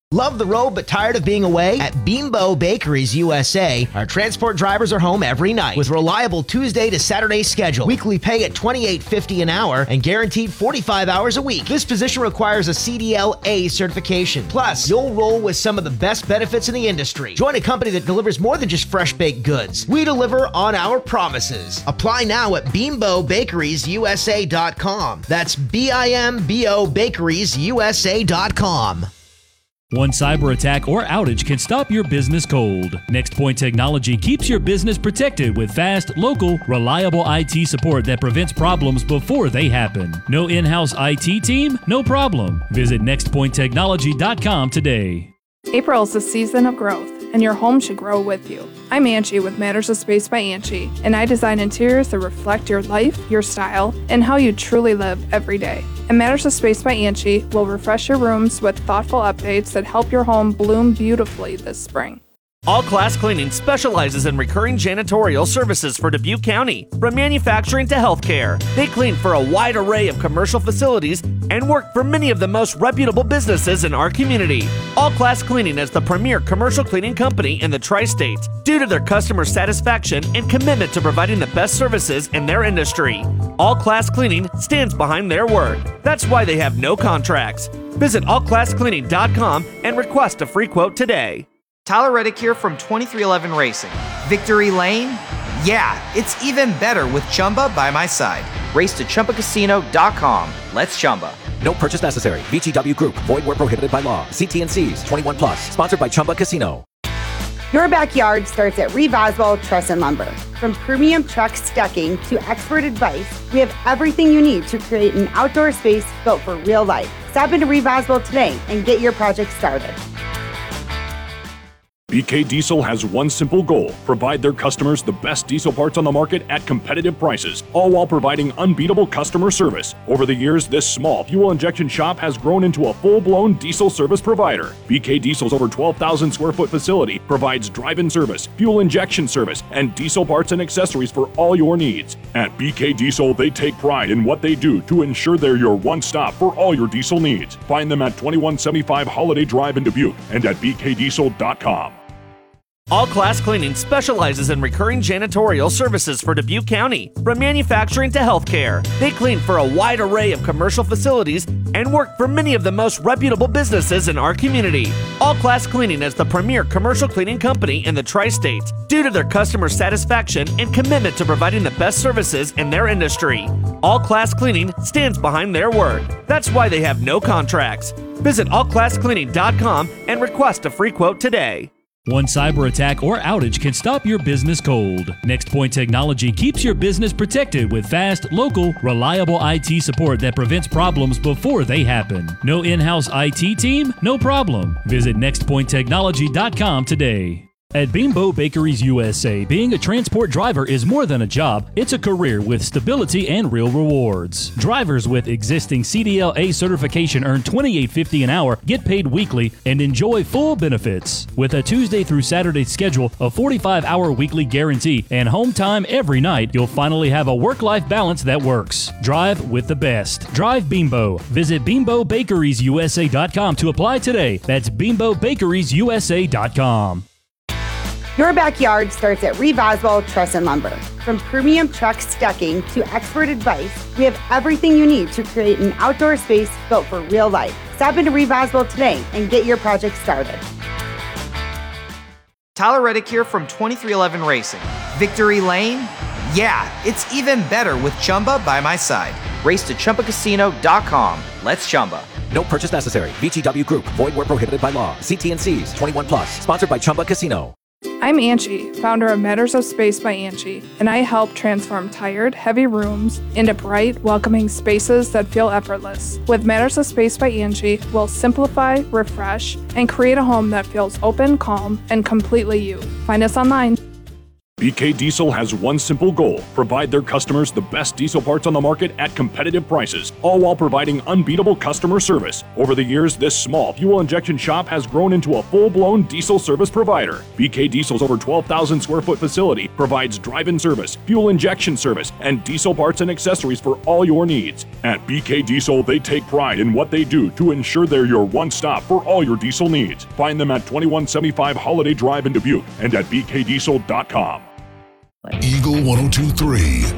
Love the road but tired of being away? At Bimbo Bakeries USA, our transport drivers are home every night with reliable Tuesday to Saturday schedule, weekly pay at $28.50 an hour, and guaranteed 45 hours a week. This position requires a CDL-A certification. Plus, you'll roll with some of the best benefits in the industry. Join a company that delivers more than just fresh baked goods. We deliver on our promises. Apply now at BimboBakeriesUSA.com. That's BIMBO BakeriesUSA.com. One cyber attack or outage can stop your business cold. NextPoint Technology keeps your business protected with fast, local, reliable IT support that prevents problems before they happen. No in-house IT team? No problem. Visit nextpointtechnology.com today. April is the season of growth, and your home should grow with you. I'm Angie with Matters of Space by Angie, and I design interiors that reflect your life, your style, and how you truly live every day. And Matters of Space by Angie will refresh your rooms with thoughtful updates that help your home bloom beautifully this spring. All Class Cleaning specializes in recurring janitorial services for Dubuque County, from manufacturing to healthcare. They clean for a wide array of commercial facilities and work for many of the most reputable businesses in our community. All Class Cleaning is the premier commercial cleaning company in the Tri-States due to their customer satisfaction and commitment to providing the best services in their industry. All Class Cleaning stands behind their word. That's why they have no contracts. Visit allclasscleaning.com and request a free quote today. Tyler Reddick here from 2311 Racing. Victory Lane? Yeah, it's even better with Chumba by my side. Race to ChumbaCasino.com. Let's Chumba. No purchase necessary. VGW Group. Void where prohibited by law. See T&Cs. 21 plus. Sponsored by Chumba Casino. Your backyard starts at Reeve Oswald Truss and Lumber. From premium truck stacking to expert advice, we have everything you need to create an outdoor space built for real life. Stop into Reeve Oswald today and get your project started. BK Diesel has one simple goal: provide their customers the best diesel parts on the market at competitive prices, all while providing unbeatable customer service. Over the years, this small fuel injection shop has grown into a full-blown diesel service provider. BK Diesel's over 12,000 square foot facility provides drive-in service, fuel injection service, and diesel parts and accessories for all your needs. At BK Diesel, they take pride in what they do to ensure they're your one-stop for all your diesel needs. Find them at 2175 Holiday Drive in Dubuque and at bkdiesel.com. All Class Cleaning specializes in recurring janitorial services for Dubuque County, from manufacturing to healthcare. They clean for a wide array of commercial facilities and work for many of the most reputable businesses in our community. All Class Cleaning is the premier commercial cleaning company in the Tri-States due to their customer satisfaction and commitment to providing the best services in their industry. All Class Cleaning stands behind their word. That's why they have no contracts. Visit allclasscleaning.com and request a free quote today. One cyber attack or outage can stop your business cold. NextPoint Technology keeps your business protected with fast, local, reliable IT support that prevents problems before they happen. No in-house IT team? No problem. Visit nextpointtechnology.com today. At Bimbo Bakeries USA, being a transport driver is more than a job, it's a career with stability and real rewards. Drivers with existing CDL-A certification earn $28.50 an hour, get paid weekly, and enjoy full benefits. With a Tuesday through Saturday schedule, a 45-hour weekly guarantee, and home time every night, you'll finally have a work-life balance that works. Drive with the best. Drive Bimbo. Visit BimboBakeriesUSA.com to apply today. That's BimboBakeriesUSA.com. Your backyard starts at Reeve Oswald Truss and Lumber. From premium truck stacking to expert advice, we have everything you need to create an outdoor space built for real life. Stop into Reeve Oswald today and get your project started. Tyler Reddick here from 2311 Racing. Victory Lane? Yeah, it's even better with Chumba by my side. Race to ChumbaCasino.com. Let's Chumba. No purchase necessary. VGW Group. Void where prohibited by law. See T&Cs. 21 plus. Sponsored by Chumba Casino. I'm Angie, founder of Matters of Space by Angie, and I help transform tired, heavy rooms into bright, welcoming spaces that feel effortless. With Matters of Space by Angie, we'll simplify, refresh, and create a home that feels open, calm, and completely you. Find us online. BK Diesel has one simple goal: provide their customers the best diesel parts on the market at competitive prices, all while providing unbeatable customer service. Over the years, this small fuel injection shop has grown into a full-blown diesel service provider. BK Diesel's over 12,000 square foot facility provides drive-in service, fuel injection service, and diesel parts and accessories for all your needs. At BK Diesel, they take pride in what they do to ensure they're your one-stop for all your diesel needs. Find them at 2175 Holiday Drive in Dubuque and at bkdiesel.com. Eagle 102.3.